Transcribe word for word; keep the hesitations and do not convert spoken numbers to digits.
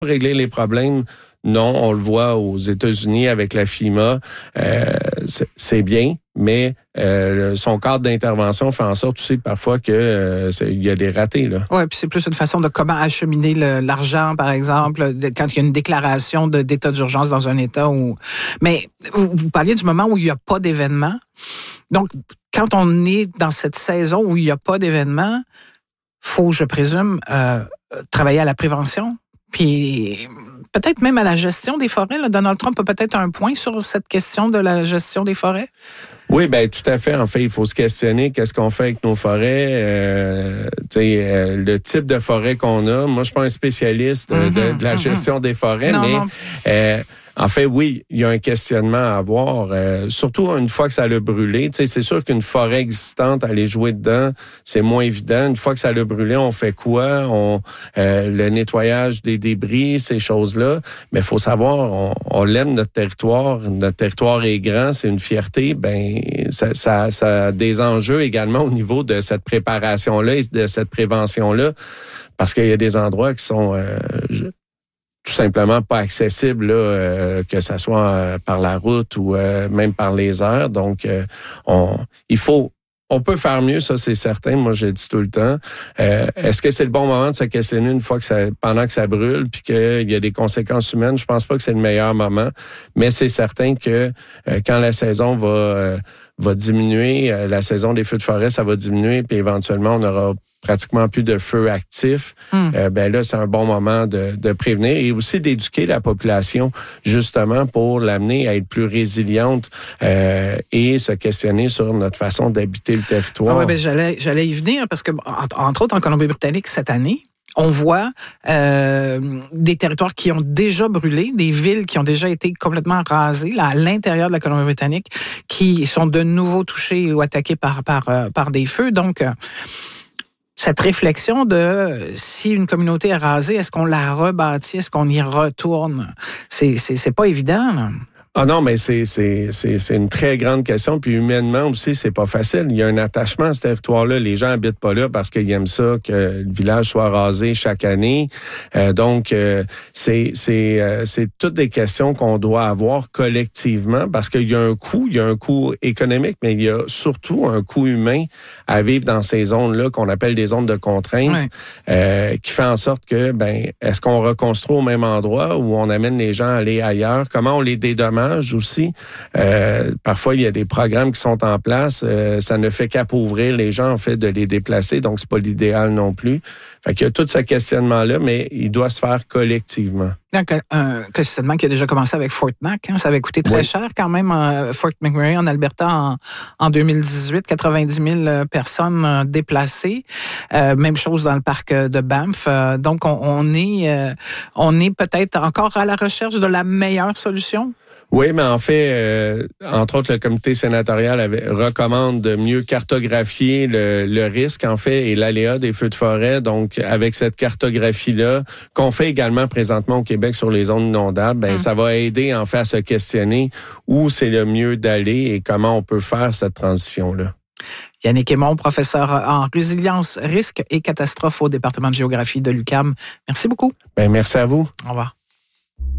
régler les problèmes. Non, on le voit aux États-Unis avec la FEMA, euh, c'est, c'est bien, mais euh, son cadre d'intervention fait en sorte aussi parfois que euh, il y a des ratés là. Oui, puis c'est plus une façon de comment acheminer le, l'argent, par exemple, de, quand il y a une déclaration de, d'état d'urgence dans un État où. Mais vous, vous parliez du moment où il n'y a pas d'événement. Donc, quand on est dans cette saison où il n'y a pas d'événement, faut, je présume, euh, travailler à la prévention, puis peut-être même à la gestion des forêts. Là. Donald Trump a peut-être un point sur cette question de la gestion des forêts. Oui, ben tout à fait. En fait, il faut se questionner qu'est-ce qu'on fait avec nos forêts, euh, tu sais, euh, le type de forêt qu'on a. Moi, je suis pas un spécialiste mm-hmm, de, de la mm-hmm. gestion des forêts, non, mais non. Euh, en fait, oui, il y a un questionnement à avoir, euh, surtout une fois que ça l'a brûlé. Tu sais, c'est sûr qu'une forêt existante, aller jouer dedans, c'est moins évident. Une fois que ça l'a brûlé, on fait quoi? On euh, le nettoyage des débris, ces choses-là. Mais il faut savoir, on, on l'aime notre territoire. Notre territoire est grand, c'est une fierté. Ben, ça, ça, ça a des enjeux également au niveau de cette préparation-là et de cette prévention-là, parce qu'il y a des endroits qui sont euh, je, tout simplement pas accessible, là, euh, que ça soit euh, par la route ou euh, même par les airs. Donc, euh, on, il faut, on peut faire mieux, ça c'est certain. Moi, je le dis tout le temps. Euh, est-ce que c'est le bon moment de se questionner une fois que ça, pendant que ça brûle, puis qu'il y a des conséquences humaines? Je pense pas que c'est le meilleur moment, mais c'est certain que euh, quand la saison va euh, va diminuer, euh, la saison des feux de forêt, ça va diminuer, puis éventuellement, on aura pratiquement plus de feux actifs. Mm. Euh, ben là, c'est un bon moment de, de prévenir et aussi d'éduquer la population, justement, pour l'amener à être plus résiliente euh, et se questionner sur notre façon d'habiter le territoire. Ah ouais, ben j'allais, j'allais y venir parce que, entre autres, en Colombie-Britannique, cette année, on voit euh, des territoires qui ont déjà brûlé, des villes qui ont déjà été complètement rasées là, à l'intérieur de la Colombie-Britannique, qui sont de nouveau touchées ou attaquées par par par des feux. Donc, euh, cette réflexion de si une communauté est rasée, est-ce qu'on la rebâtit, est-ce qu'on y retourne, c'est c'est c'est pas évident, là. Ah non, mais c'est c'est c'est c'est une très grande question. Puis humainement aussi, c'est pas facile. Il y a un attachement à ce territoire-là. Les gens habitent pas là parce qu'ils aiment ça que le village soit rasé chaque année. Euh, donc euh, c'est c'est euh, c'est toutes des questions qu'on doit avoir collectivement parce qu'il y a un coût, il y a un coût économique, mais il y a surtout un coût humain à vivre dans ces zones-là qu'on appelle des zones de contrainte, ouais. euh, qui fait en sorte que ben est-ce qu'on reconstruit au même endroit ou on amène les gens à aller ailleurs? Comment on les dédommage? Aussi. Euh, parfois, il y a des programmes qui sont en place. Euh, ça ne fait qu'appauvrir les gens, en fait, de les déplacer. Donc, c'est pas l'idéal non plus. Fait qu'il y a tout ce questionnement-là, mais il doit se faire collectivement. Donc, un questionnement qui a déjà commencé avec Fort Mac. Hein, ça avait coûté très oui. cher quand même, euh, Fort McMurray en Alberta en, en deux mille dix-huit, quatre-vingt-dix mille personnes déplacées. Euh, même chose dans le parc de Banff. Euh, donc, on, on est, euh, on est peut-être encore à la recherche de la meilleure solution. Oui, mais en fait, euh, entre autres, le comité sénatorial avait, recommande de mieux cartographier le, le risque, en fait, et l'aléa des feux de forêt. Donc, avec cette cartographie-là, qu'on fait également présentement au Québec sur les zones inondables, ben, mmh. ça va aider, en fait, à se questionner où c'est le mieux d'aller et comment on peut faire cette transition-là. Yannick Aymon, professeur en résilience, risque et catastrophe au département de géographie de l'U Q A M. Merci beaucoup. Ben, merci à vous. Au revoir.